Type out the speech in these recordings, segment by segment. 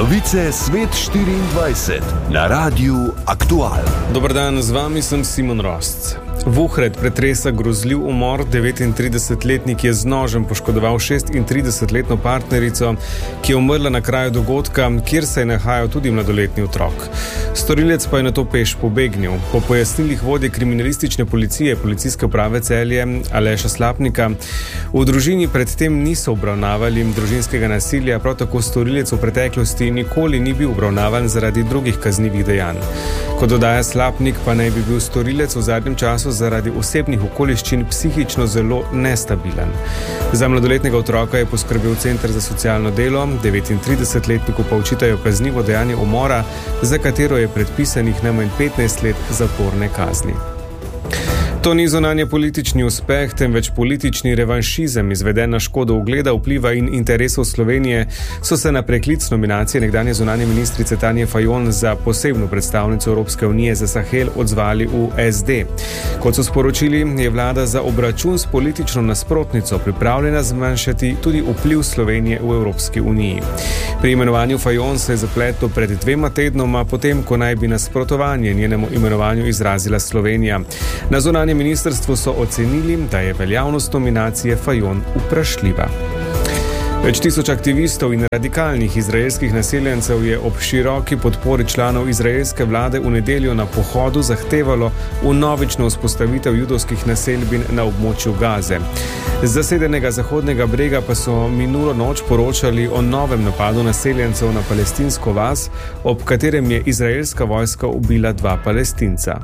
Novice Svet 24 na Radiu Aktual. Dober dan, z vami sem Simon Rosc. Vuhred pretresa grozljiv umor. 39-letnik je z nožem poškodoval 36-letno partnerico, ki je umrla na kraju dogodka, kjer se je nahajal tudi mladoletni otrok. Storilec pa je nato peš pobegnil. Po pojasnilih vodje kriminalistične policije Policijske uprave Celje Aleša Slapnika v družini predtem niso obravnavali družinskega nasilja, prav tako storilec v preteklosti nikoli ni bil obravnavan zaradi drugih kaznivih dejanj. Kot dodaja Slapnik, pa naj bi bil storilec v zadnjem času zaradi osebnih okoliščin psihično zelo nestabilen. Za mladoletnega otroka je poskrbel Center za socialno delo, 39-letniku pa očitajo kaznivo dejanje umora, za katero je predpisanih najmanj 15 let zaporne kazni. To ni zunanje politični uspeh, temveč politični revanšizem, izveden na škodo ugleda, vpliva in interesov Slovenije, so se na preklic nominacije nekdanje zunanje ministrice Tanje Fajon za posebno predstavnico Evropske unije za Sahel odzvali v SD. Kot so sporočili, je vlada za obračun s politično nasprotnico pripravljena zmanjšati tudi vpliv Slovenije v Evropski uniji. Pri imenovanju Fajon se je zapletlo pred 2 tednoma, potem ko naj bi nasprotovanje njenemu imenovanju izrazila Slovenija. Na zunanje ministrstvu so ocenili, da je veljavnost nominacije Fajon vprašljiva. Več tisoč aktivistov in radikalnih izraelskih naseljencev je ob široki podpori članov izraelske vlade v nedeljo na pohodu zahtevalo vnovično vzpostavitev judovskih naselbin na območju Gaze. Z zasedenega Zahodnega brega pa so minulo noč poročali o novem napadu naseljencev na palestinsko vas, ob katerem je izraelska vojska ubila 2 Palestinca.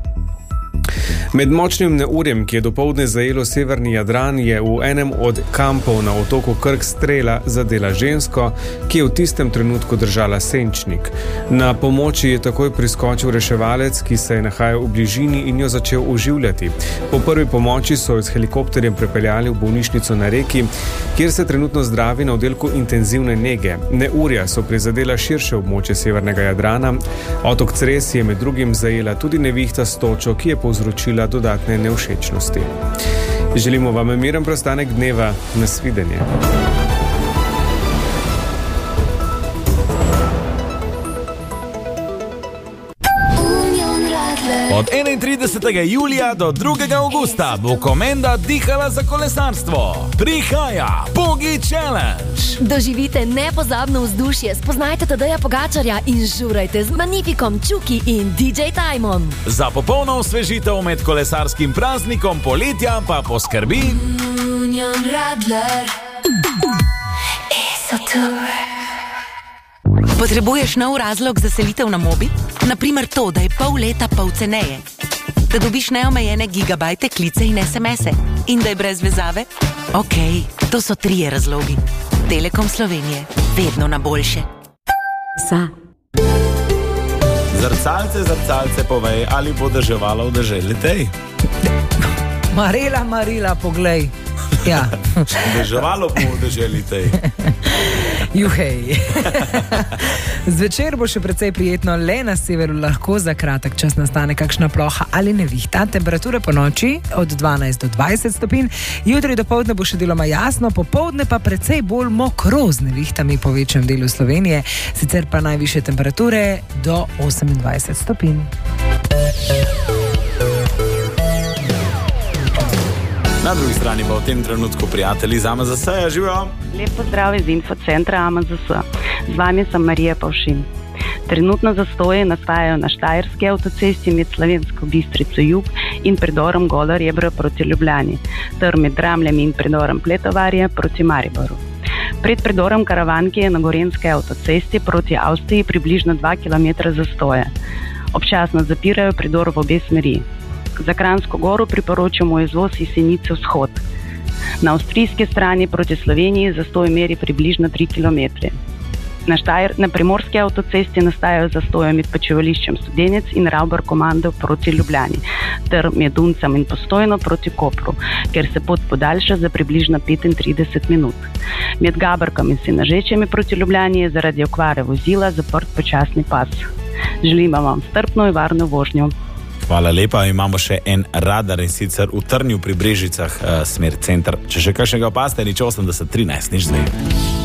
Med močnim neurjem, ki je dopoldne zajelo severni Jadran, je v enem od kampov na otoku Krk strela zadela žensko, ki je v tistem trenutku držala senčnik. Na pomoči je takoj priskočil reševalec, ki se je nahajal v bližini in jo začel oživljati. Po prvi pomoči so jo s helikopterjem prepeljali v bolnišnico na Reki, kjer se trenutno zdravi na oddelku intenzivne nege. Neurja so prizadela širše območje severnega Jadrana. Otok Cres je med drugim zajela tudi nevihta s točo, ki je povzročila dodatne nevšečnosti. Želimo vam miren preostanek dneva. Nasvidenje. Od 31. julija do 2. augusta bo Komenda dihala za kolesarstvo. Prihaja Pogi Challenge. Doživite nepozabno vzdušje, spoznajte Tadeja Pogačarja in žurajte z Magnifikom, Čuki in DJ Timom. Za popolno osvežitev med kolesarskim praznikom poletja pa poskrbi Union Radler. Esotour. Potrebuješ nov razlog za selitev na Mobi? Naprimer to, da je pol leta pol ceneje. Da dobiš neomejene gigabajte, klice in SMS-e. In da je brez vezave? Okej, to so 3 razlogi. Telekom Slovenije. Vedno na boljše. Zrcalce, povej, ali bo deževalo v deželi tej? Marila, poglej. Ja. Deževalo bo v deželi tej. Juhej. Zvečer bo še precej prijetno, le na severu lahko za kratek čas nastane kakšna ploha ali nevihta. Temperature po noči od 12 do 20 stopinj, jutri dopoldne bo še deloma jasno, popoldne pa precej bolj mokro z nevihtami po večjem delu Slovenije, sicer pa najvišje temperature do 28 stopinj. Na drugi strani pa v tem trenutku prijatelji z AMZS-ja, živijo. Lep pozdrav iz infocentra AMZS. Z vami sem Marija Pavšin. Trenutno zastoje nastajajo na Štajerski avtocesti med Slovensko Bistrico jug in predorom Gola Rebra proti Ljubljani, ter med Dramljem in predorom Pletovarje proti Mariboru. Pred predorom Karavanke je na Gorenjski avtocesti proti Avstriji približno 2 km zastoje. Občasno zapirajo predor v obe smeri. Za Kranjsko goro priporočamo izvoz iz Senice vzhod. Na avstrijski strani proti Sloveniji zastoj meri približno 3 km. Na primorski avtocesti nastajajo zastoje med počivališčem Studenec in Ravbar Komando proti Ljubljani, ter med Duncem in Postojno proti Kopru, ker se pot podaljša za približno 35 minut. Med Gabrkom in Sinažečami proti Ljubljani je zaradi okvare vozila zaprt počasni pas. Želimo vam strpno in varno vožnjo. Hvala lepa, imamo še en radar in sicer v Trnju pri Brežicah, smer center. Če še kakšnega opaste, nič 80 13, nič zdaj.